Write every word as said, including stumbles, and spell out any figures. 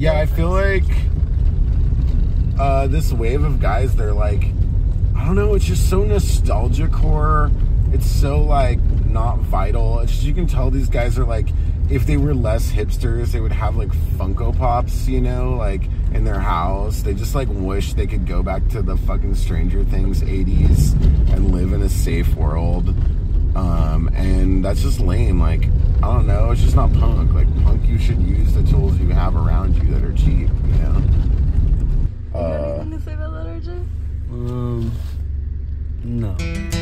Yeah, I feel like uh, this wave of guys, they're like, I don't know, it's just so nostalgic horror. It's so, like, not vital. It's just, you can tell these guys are, like, if they were less hipsters, they would have, like, Funko Pops, you know, like, in their house. They just, like, wish they could go back to the fucking Stranger Things eighties and live in a safe world. Um, and that's just lame. Like, I don't know, it's just not punk. Like, punk, you should use the tools you have around you that are cheap, you know? Uh, anything to say about that, R J? Um, no.